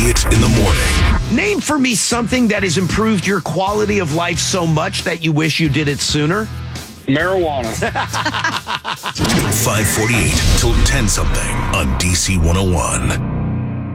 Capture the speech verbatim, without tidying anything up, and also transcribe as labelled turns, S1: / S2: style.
S1: Elliott in the morning.
S2: Name for me something that has improved your quality of life so much that you wish you did it sooner.
S3: Marijuana.
S1: five forty-eight till ten something on D C one oh one.